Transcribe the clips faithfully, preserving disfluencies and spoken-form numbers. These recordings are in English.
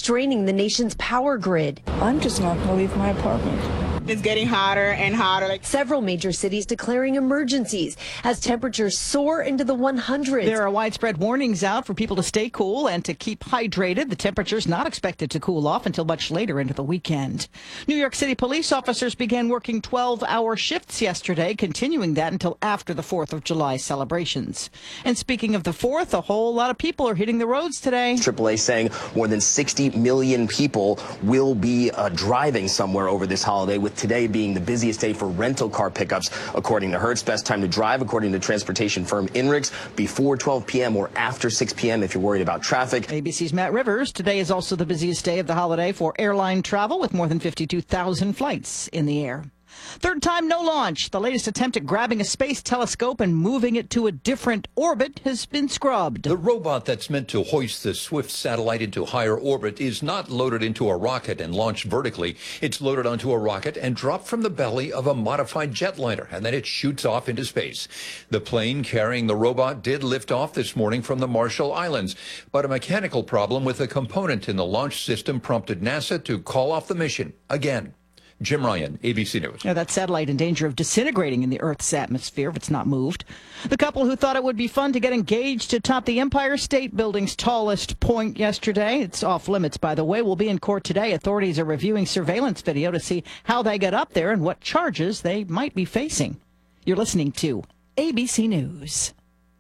straining the nation's power grid. I'm just not going to leave my apartment. It's getting hotter and hotter. Several major cities declaring emergencies as temperatures soar into the hundreds. There are widespread warnings out for people to stay cool and to keep hydrated. The temperature's not expected to cool off until much later into the weekend. New York City police officers began working twelve-hour shifts yesterday, continuing that until after the fourth of July celebrations. And speaking of the fourth, a whole lot of people are hitting the roads today. triple A saying more than sixty million people will be uh, driving somewhere over this holiday, with today being the busiest day for rental car pickups, according to Hertz. Best time to drive, according to transportation firm INRIX, before twelve p.m. or after six p.m. if you're worried about traffic. A B C's Matt Rivers. Today is also the busiest day of the holiday for airline travel, with more than fifty-two thousand flights in the air. Third time no launch. The latest attempt at grabbing a space telescope and moving it to a different orbit has been scrubbed. The robot that's meant to hoist the Swift satellite into higher orbit is not loaded into a rocket and launched vertically. It's loaded onto a rocket and dropped from the belly of a modified jetliner, and then it shoots off into space. The plane carrying the robot did lift off this morning from the Marshall Islands, but a mechanical problem with a component in the launch system prompted NASA to call off the mission again. Jim Ryan, A B C News. Now, that satellite in danger of disintegrating in the Earth's atmosphere if it's not moved. The couple who thought it would be fun to get engaged atop the Empire State Building's tallest point yesterday, it's off limits, by the way, will be in court today. Authorities are reviewing surveillance video to see how they got up there and what charges they might be facing. You're listening to A B C News.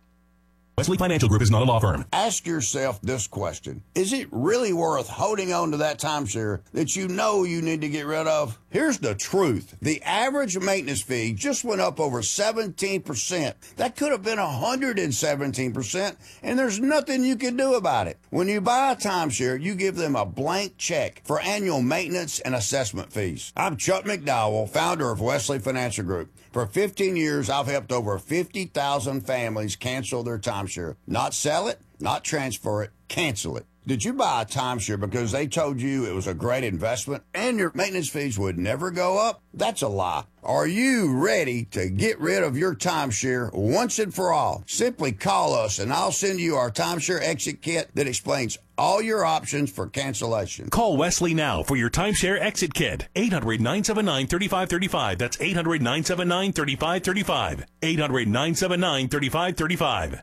Wesley Financial Group is not a law firm. Ask yourself this question. Is it really worth holding on to that timeshare that you know you need to get rid of? Here's the truth. The average maintenance fee just went up over seventeen percent. That could have been one hundred seventeen percent, and there's nothing you can do about it. When you buy a timeshare, you give them a blank check for annual maintenance and assessment fees. I'm Chuck McDowell, founder of Wesley Financial Group. For fifteen years, I've helped over fifty thousand families cancel their timeshare. Not sell it, not transfer it, cancel it. Did you buy a timeshare because they told you it was a great investment and your maintenance fees would never go up? That's a lie. Are you ready to get rid of your timeshare once and for all? Simply call us and I'll send you our timeshare exit kit that explains all your options for cancellation. Call Wesley now for your timeshare exit kit. eight hundred, nine seven nine, three five three five. That's eight hundred, nine seven nine, three five three five. eight hundred, nine seven nine, three five three five.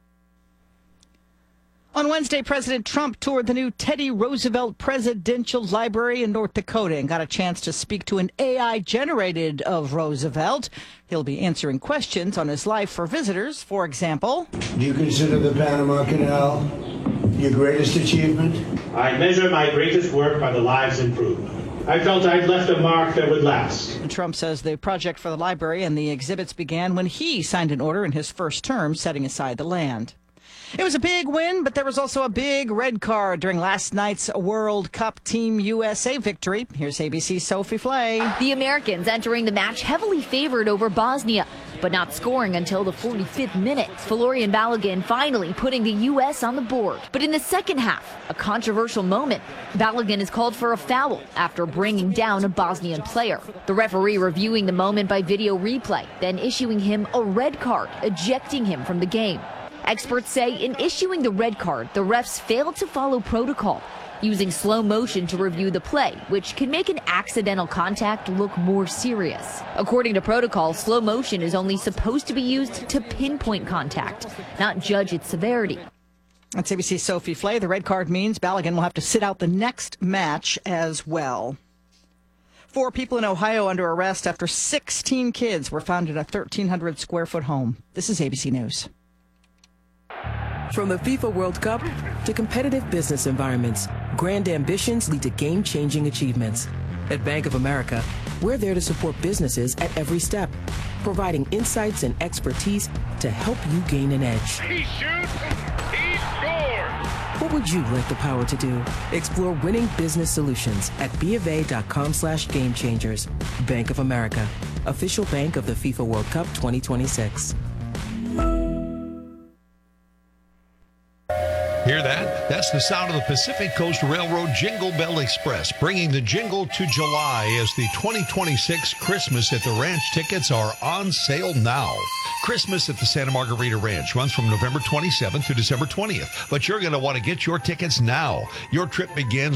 On Wednesday, President Trump toured the new Teddy Roosevelt Presidential Library in North Dakota and got a chance to speak to an A I generated of Roosevelt. He'll be answering questions on his life for visitors. For example, do you consider the Panama Canal your greatest achievement? I measure my greatest work by the lives improved. I felt I'd left a mark that would last. Trump says the project for the library and the exhibits began when he signed an order in his first term setting aside the land. It was a big win, but there was also a big red card during last night's World Cup Team U S A victory. Here's A B C's Sophie Flay. The Americans entering the match heavily favored over Bosnia, but not scoring until the forty-fifth minute. Folarin Balogun finally putting the U S on the board. But in the second half, a controversial moment. Balogun is called for a foul after bringing down a Bosnian player. The referee reviewing the moment by video replay, then issuing him a red card, ejecting him from the game. Experts say in issuing the red card, the refs failed to follow protocol, using slow motion to review the play, which can make an accidental contact look more serious. According to protocol, slow motion is only supposed to be used to pinpoint contact, not judge its severity. That's A B C's Sophie Flay. The red card means Balogun will have to sit out the next match as well. Four people in Ohio under arrest after sixteen kids were found in a thirteen hundred square foot home. This is A B C News. From the FIFA World Cup to competitive business environments, grand ambitions lead to game-changing achievements. At Bank of America, we're there to support businesses at every step, providing insights and expertise to help you gain an edge. He shoots, he scores! What would you like the power to do? Explore winning business solutions at bofa.com slash game changers. Bank of America, official bank of the FIFA World Cup twenty twenty-six. Hear that? That's the sound of the Pacific Coast Railroad Jingle Bell Express, bringing the jingle to July as the twenty twenty-six Christmas at the Ranch tickets are on sale now. Christmas at the Santa Margarita Ranch runs from November twenty-seventh to December twentieth, but you're going to want to get your tickets now. Your trip begins